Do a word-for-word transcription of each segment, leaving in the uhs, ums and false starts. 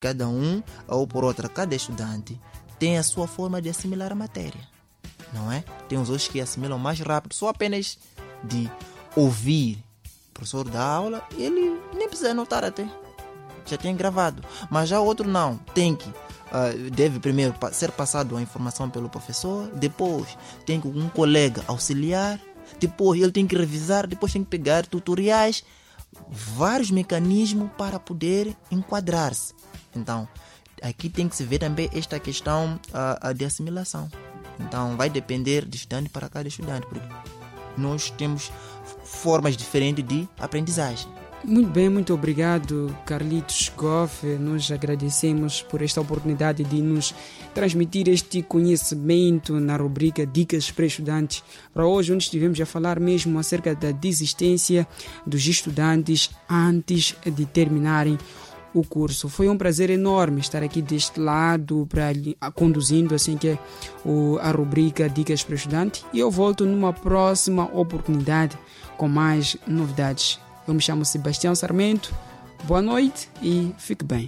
cada um, ou por outra, cada estudante tem a sua forma de assimilar a matéria, não é? Tem uns outros que assimilam mais rápido, só apenas de ouvir o professor dar aula, ele nem precisa anotar até, já tem gravado. Mas já outro não, tem que, uh, deve primeiro ser passado a informação pelo professor, depois tem que um colega auxiliar, depois ele tem que revisar, depois tem que pegar tutoriais, vários mecanismos para poder enquadrar-se. Então, aqui tem que se ver também esta questão uh, de assimilação. Então, vai depender de estudante para cada estudante, porque nós temos formas diferentes de aprendizagem. Muito bem, muito obrigado, Carlitos Goff. Nós agradecemos por esta oportunidade de nos transmitir este conhecimento na rubrica Dicas para Estudantes. Para hoje, onde estivemos a falar mesmo acerca da desistência dos estudantes antes de terminarem o curso. Foi um prazer enorme estar aqui deste lado, para, conduzindo assim que o, a rubrica Dicas para Estudante, e eu volto numa próxima oportunidade com mais novidades. Eu me chamo Sebastião Sarmento. Boa noite e fique bem.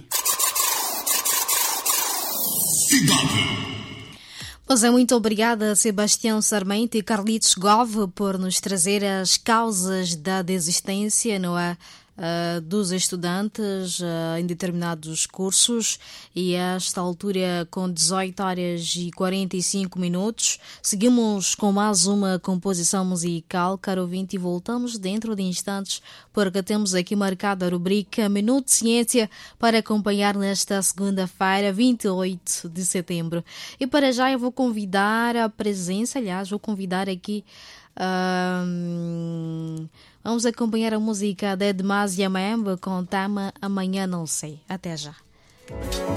Pois é, muito obrigada, Sebastião Sarmento e Carlitos Gove, por nos trazer as causas da desistência, não é? Uh, dos estudantes uh, em determinados cursos, e a esta altura, com dezoito horas e quarenta e cinco minutos, seguimos com mais uma composição musical, caro ouvinte, e voltamos dentro de instantes, porque temos aqui marcada a rubrica Minuto de Ciência para acompanhar nesta segunda-feira, vinte e oito de setembro. E para já eu vou convidar a presença, aliás, vou convidar aqui uh, vamos acompanhar a música de Edmasia Memba com o tema Amanhã Não Sei. Até já.